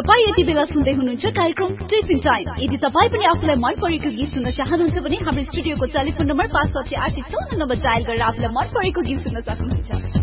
तपाई यति बेला सुन्दै हुनुहुन्छ कार्यक्रम टेस्टिङ टाइम। यदि तपाई पनि आफुलाई मन परेको गीत सुन्न चाहनुहुन्छ भने हाम्रो स्टुडियोको टेलिफोन नम्बर 56854 नम्बर डायल गरेर आफुलाई मन परेको गीत सुन्न सक्नुहुन्छ।